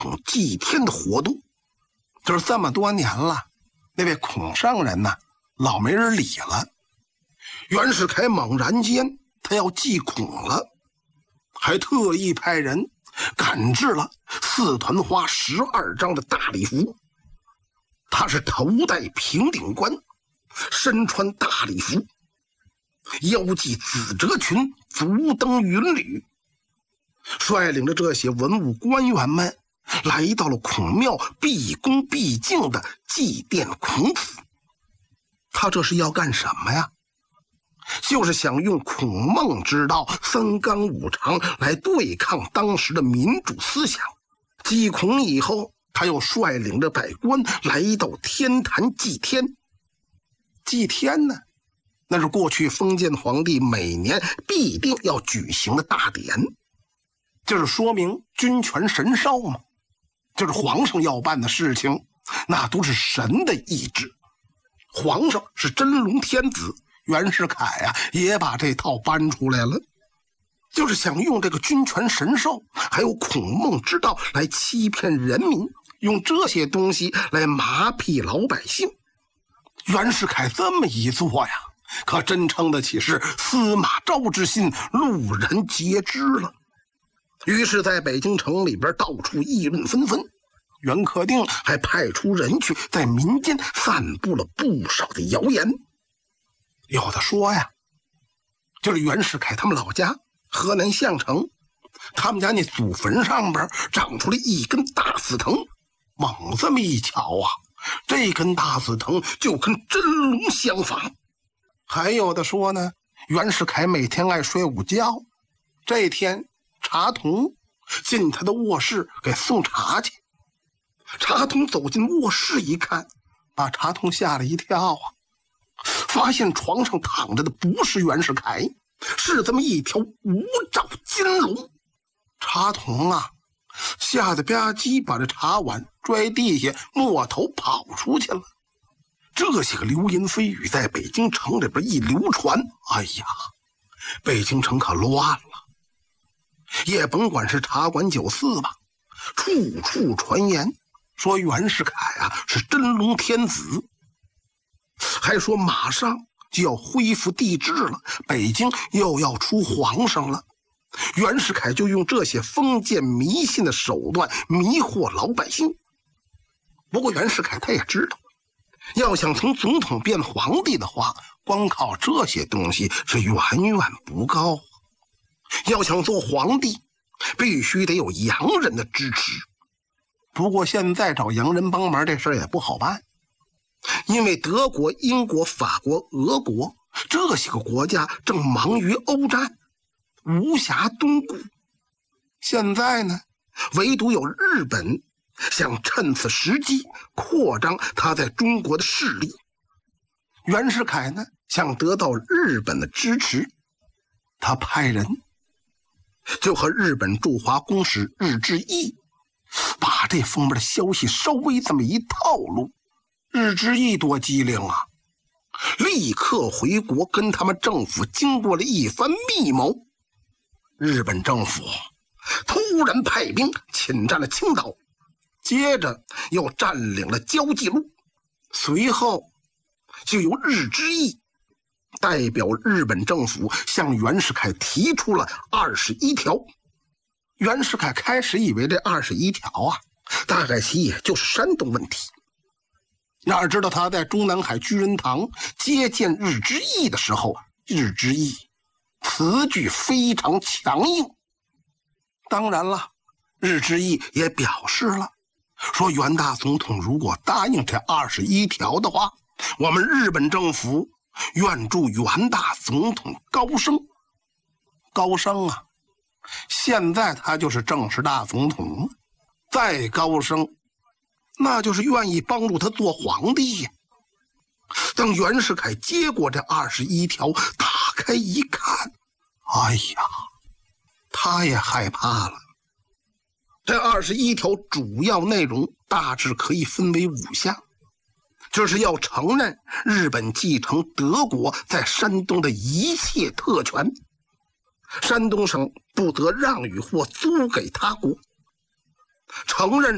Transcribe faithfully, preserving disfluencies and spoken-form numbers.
孔祭天的活动。就是这么多年了，那位孔圣人呢，老没人理了。袁世凯猛然间他要祭孔了，还特意派人赶制了四团花十二张的大礼服。他是头戴平顶冠，身穿大礼服，腰系紫褶裙，足蹬云履，率领着这些文武官员们来到了孔庙，毕恭毕敬的祭奠孔子。他这是要干什么呀？就是想用孔孟之道、三纲五常来对抗当时的民主思想。祭孔以后，他又率领着百官来到天坛祭天。祭天呢，那是过去封建皇帝每年必定要举行的大典，就是说明君权神授嘛，就是皇上要办的事情，那都是神的意志。皇上是真龙天子，袁世凯啊也把这套搬出来了，就是想用这个君权神授还有孔孟之道来欺骗人民，用这些东西来麻痹老百姓。袁世凯这么一做呀，可真称得起是司马昭之心，路人皆知了。于是在北京城里边到处议论纷纷，袁克定还派出人去在民间散布了不少的谣言。有的说呀，就是袁世凯他们老家河南项城，他们家那祖坟上边长出了一根大紫藤，猛这么一瞧啊，这根大紫藤就跟真龙相仿。还有的说呢，袁世凯每天爱睡午觉，这天茶童进他的卧室给送茶去，茶童走进卧室一看，把茶童吓了一跳啊，发现床上躺着的不是袁世凯，是这么一条无爪金龙。茶童啊吓得吧唧把这茶碗拽地下，抹头跑出去了。这些个流言蜚语在北京城里边一流传，哎呀，北京城可乱了。也甭管是茶馆酒肆吧，处处传言说袁世凯啊是真龙天子，还说马上就要恢复帝制了，北京又要出皇上了。袁世凯就用这些封建迷信的手段迷惑老百姓。不过袁世凯他也知道，要想从总统变皇帝的话，光靠这些东西是远远不够。要想做皇帝，必须得有洋人的支持。不过现在找洋人帮忙这事儿也不好办，因为德国、英国、法国、俄国这些个国家正忙于欧战，无暇东顾。现在呢，唯独有日本想趁此时机扩张他在中国的势力。袁世凯呢，想得到日本的支持，他派人就和日本驻华公使日之义把这封面的消息稍微这么一透露。日之义多机灵啊，立刻回国跟他们政府经过了一番密谋。日本政府突然派兵侵占了青岛，接着又占领了交际路，随后就由日之义代表日本政府向袁世凯提出了二十一条。袁世凯开始以为这二十一条啊，大概其也就是山东问题。哪知道他在中南海居仁堂接见日之义的时候，日之义词句非常强硬。当然了，日之义也表示了，说袁大总统如果答应这二十一条的话，我们日本政府愿助袁大总统高升。高升啊，现在他就是正式大总统，再高升那就是愿意帮助他做皇帝呀。当袁世凯接过这二十一条，打开一看，哎呀，他也害怕了。这二十一条主要内容大致可以分为五项，就是要承认日本继承德国在山东的一切特权，山东省不得让与或租给他国，承认